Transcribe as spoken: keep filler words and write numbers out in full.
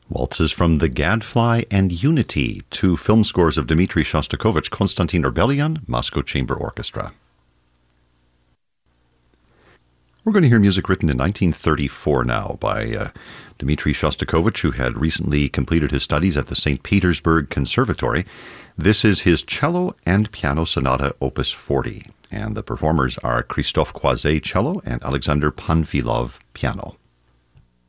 Waltzes from The Gadfly and Unity, two film scores of Dmitri Shostakovich, Konstantin Orbelian, Moscow Chamber Orchestra. We're going to hear music written in nineteen thirty-four now by uh, Dmitri Shostakovich, who had recently completed his studies at the Saint Petersburg Conservatory. This is his cello and piano sonata, opus forty, and the performers are Christophe Croiset, cello, and Alexander Panfilov, piano.